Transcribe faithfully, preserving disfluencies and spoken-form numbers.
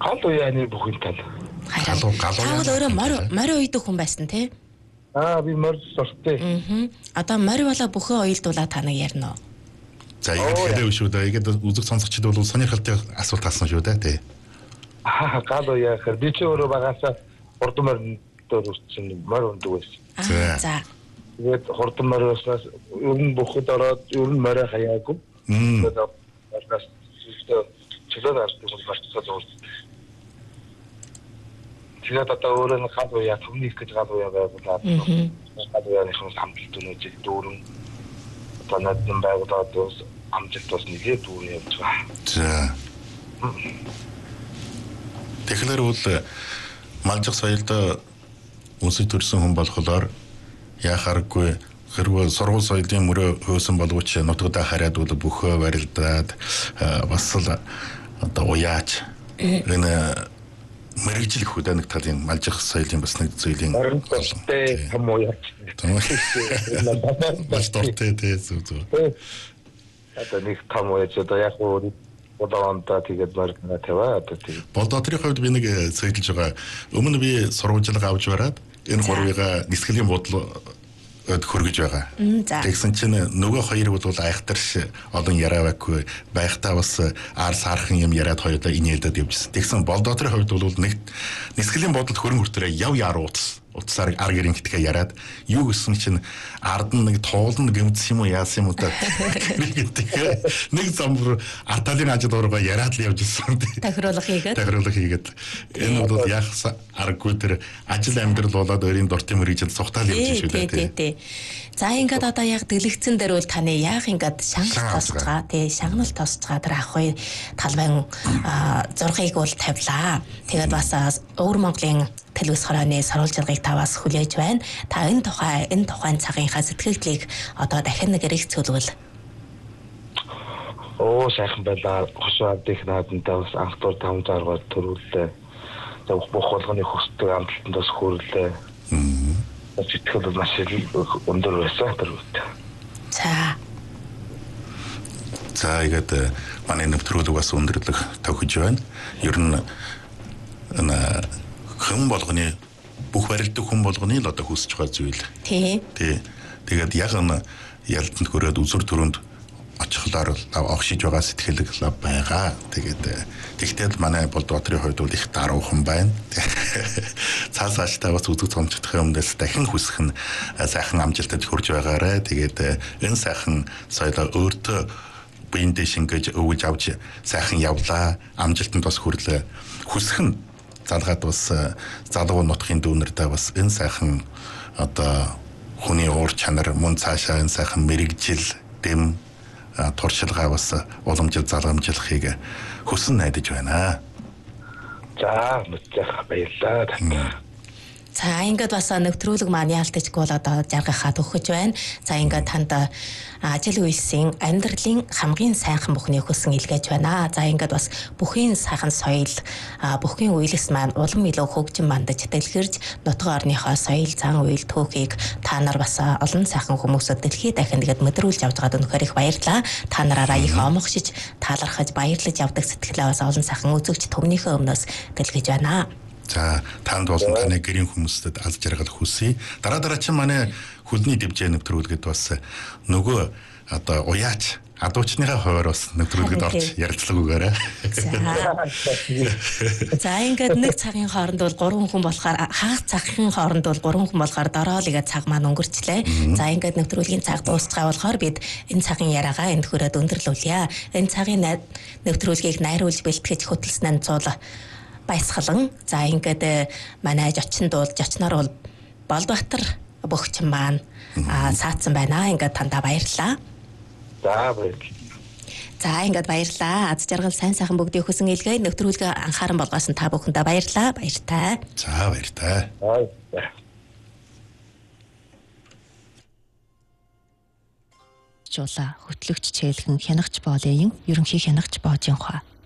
гал уяаны бүхэн тал. Галуу галуу. Таавал өөрөө морь морь уйдаг хүн байсан тий? Аа би морь сортой. Аа. Одоо морь болоо бүхэн уйлдуулаа та нэг ярина уу? За ингэж хэлээв шүү дээ. Ингээд үзэг сонсогчид бол сонирхолтой асуулт асуусан шүү дээ тий. Аа гал уяа хэр би ч өөрөө багасаа хурдан морь дээр үрчсэн морь ундаг байсан. Аа за. Тэгээд хурдан морь уснаас ер нь бүхэд ороод ер нь морь хаяагүй. Тэгээд бас чөлөө авсан юм болчихсон зүйл. Тэгээд одоо өөрөө нь гал уяа түмний гэж гал уяа байгуулаад гал уяаны хүмүүс амжилт өнөөж дүүрэн одоо надад байгуулаад амжилт бас нэгээ дүүрэн явж байгаа. За. Тэгэхээр бол малжих соёлд үнсэж төрсэн хүн болохоор яхааргүй хэрвээ сургууль соёлын мөрөө хөөсөн боловч нутгадаа хараад бол бөхөө барилдаад бас л одоо уяач энэ мэрэгжил хөдөө нэг талын малжих соёлын бас нэг зүйлийн боломжтой том уяач. Бас дуртай тий зүг. Одоо нэг том уяач одоо яг уу бодоонда тэгээд маркна таваа одоо тэгээд Болдоотрийн хувьд би нэг сэгэлж байгаа. Өмнө би сурвалжлага авч бараад энэ гурвыгаа нисгэлийн бодол хөргөж байгаа. Тэгсэн чинь нөгөө хоёр бол айхтарш олон яриаваагүй байхтаа бас ар саархан юм яриад хоёулаа инээлдэд явжсэн. Тэгсэн Болдоотрийн хувьд бол нэг нисгэлийн бодолд хөрөн хүртэрээ яв яар ууц утсаар ар гэрэнхтгээ яриад юу гэсэн чинь ард нь нэг туулна гэмтс юм уу яасан юм уу та нэг замбар арталын ажил оргоо яриад л явж ирсэн. Тахируулах хийгээд. Тахируулах хийгээд энэ бол яг аргагүй тэр ажил амьдрал болоод өөрийн дуртай мөрөжил сухтаал явж шүү дээ. Тий, тий. За ингээд одоо яг дэлгэцэн дээр бол таны яг ингээд шангал тосч байгаа. Тий, шагнал тосч байгаа тэр ах хоёр талбайн зургийг бол тавилаа. Тэгээд бас өвөр Монголын Телевиз хорооны сурвалжлагыг таваас хүлээж байна. Та энэ тухай энэ тухайн цагийнхаа сэтгэлдлийг одоо дахин нэг эргэцүүлвэл. Оо сайхан байлаа. Хошоо адих наадантаа бас анх дор таван заргаар төрүүллээ. За бүх болгоны хөстэй амталтанд бас хүрлээ. Мм. Сэтгэл бол маш өндөр байсан тэр үед. За. За игээд манай нэвтрүүлэг бас өндөрлөх тохиж байна. Ер нь хүн болгоны бүх барилдаг хүн болгоны л одоо хүсэж байгаа зүйл. Тий. Тий. Тэгээд яг нь ялтанд хүрээд үзүр төрөнд очихлоор огшиж байгаа сэтгэл байгаа. Тэгээд тэгтэл манай Болдоотрийн хувьд бол их даруухан байна. Цаас ааштай бас үзэг цомчдох юмдээс дахин хүсэх нь сайхан амжилтад хүрж байгаарэ. Тэгээд энэ сайхан соёлоо өөртөө биендээ шингээж өвж авч сайхан явлаа. Амжилтанд бас хүрлээ. Хүсэх нь залгаад бас залуу нутгийн дүүнэрдээ бас энэ сайхан одоо хүний уур чанар мөн цаашаа энэ сайхан мэрэгжил дэм туршилгаа бас уламжил заламжлахыг хүсэн найдаж байна. За мэдээ баярлалаа. За ингээд бас нэвтрүүлэг маань яалтчгүй бол одоо жаргахаа төгөж байна. За ингээд танд ажил үйлсийн амьдралын хамгийн сайхан бүхний хүсэн илгээж байна. За ингээд бас бүхийн сайхан соёл бүхний үйлс маань улам илүү хөгжин мандаж дэлгэрж нутгийн орныхоо соёл зан үйл түүхийг та нар бас олон сайхан хүмүүсөд дэлхий дахин тэгээд мэдрүүлж авч байгаад өнөхөр их баярлалаа. Та нараараа их омгшиж талархаж баярлаж явдаг сэтгэлээ бас олон сайхан үзэгч төмнийхөө өмнөөс дэлгэж байна. За танд болон таны гэрийн хүмүүстэд алж жаргал хүсье. Дараа дараа чинь манай хөлний дэвжээ нэвтрүүлгээд бас нөгөө одоо уяач адуучныхаа хуваар бас нэвтрүүлгээд орж ярилцлага өгөөрэй. За ингээд нэг цагийн хооронд бол гурван хүн болохоор хагас цагийн хооронд бол гурван хүн болохоор дороолыга цаг маань өнгөрчлээ. За ингээд нэвтрүүлгийн цаг дуусчихаа болохоор бид энэ цагийн яриагаа энд хүрээд өндөрлүүлье. Энэ цагийн нэвтрүүлгийг найруулж бэлтгэж хөтөлснээр цуул баясгалан. За ингээд манай жочин дуулж жочноор бол Болдбаатар бөхчин маань саацсан байна. Ингээд тандаа баярлалаа. За баярлалаа. За ингээд баярлалаа. Аз жаргал сайн сайхан бүгдийг хүсэн илгээ нэвтрүүлгээ анхааран болгоосон та бүхэндээ баярлалаа. Баяртай. За баяртай. Жуулаа хөтлөгч чийлхэн хянагч боолын ерөнхий хянагч боожин хаа.